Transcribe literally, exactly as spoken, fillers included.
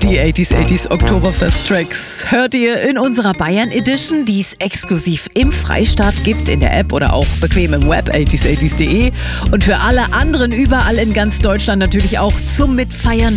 Die achtziger achtziger Oktoberfest-Tracks hört ihr in unserer Bayern Edition, die es exklusiv im Freistaat gibt, in der App oder auch bequem im Web, achtziger achtziger punkt de. Und für alle anderen überall in ganz Deutschland natürlich auch zum Mitfeiern